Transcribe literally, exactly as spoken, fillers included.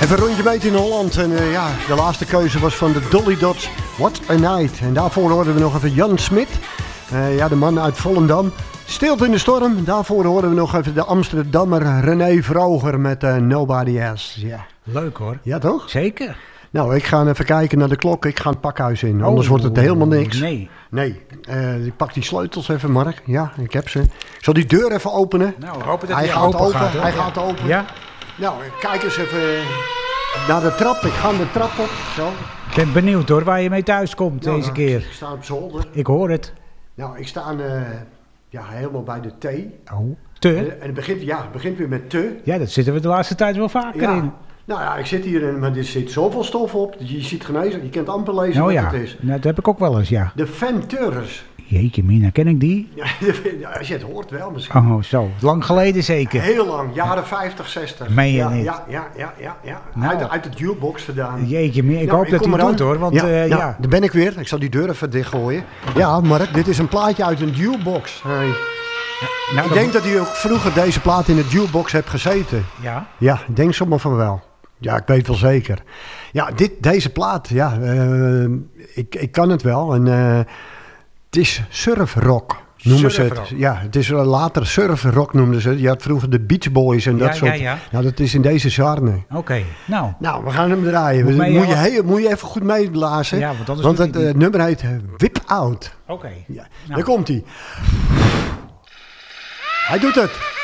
Even een rondje meet in Holland. En uh, ja, de laatste keuze was van de Dolly Dots. What a Night. En daarvoor hoorden we nog even Jan Smit. Uh, ja, de man uit Volendam. Stilte in de storm. Daarvoor horen we nog even de Amsterdammer René Vroger met uh, Nobody Else. Yeah. Leuk hoor. Ja, toch? Zeker. Nou, ik ga even kijken naar de klok. Ik ga het pakhuis in. Anders oh, wordt het helemaal niks. Nee. Nee. Uh, ik pak die sleutels even, Mark. Ja, ik heb ze. Ik zal die deur even openen. Nou, we hopen dat hij hij gaat open, open. gaat. Hoor. Hij ja. gaat open. Ja? Nou, kijk eens even naar de trap. Ik ga de trap op. Zo. Ik ben benieuwd hoor, waar je mee thuis komt nou, deze keer. Ik sta op zolder. Ik hoor het. Nou, ik sta uh, ja, helemaal bij de thee. Oh, te? En, en het begint, ja, het begint weer met te. Ja, dat zitten we de laatste tijd wel vaker ja. in. Nou ja, ik zit hier en maar er zit zoveel stof op. Je ziet genezen, je kunt amper lezen oh, wat ja. het is. Nou, dat heb ik ook wel eens, ja. De Ventures. Jeetje mina, ken ik die? Ja, als je het hoort wel misschien. Oh, zo. Lang geleden zeker. Heel lang, jaren vijftig, zestig. Meen je ja, niet? Ja, ja, ja, ja. ja. Nou. Uit, uit de jukebox vandaan. Jeetje mina, ik nou, hoop ik dat hij het doet hoor, want ja, uh, nou, ja. daar ben ik weer. Ik zal die deur even dichtgooien. Ja, Mark, dit is een plaatje uit een jukebox. Hey. Nou, ik denk dat u ook vroeger deze plaat in de jukebox hebt gezeten. Ja? Ja, ik denk zomaar van wel. Ja, ik weet wel zeker. Ja, dit, deze plaat, ja, uh, ik, ik kan het wel. En, uh, het is surfrock, noemen ze het. Ja, het is uh, later surfrock noemden ze het. Je had vroeger de Beach Boys en dat ja, soort. Ja, ja. Nou, dat is in deze genre. Oké, okay, nou. Nou, we gaan hem draaien. Moet, mee, moet, je, heel, moet je even goed meeblazen. Ja, want want het uh, nummer heet Whip Out. Oké. Okay. Ja, nou. Daar komt hij. Hij doet het.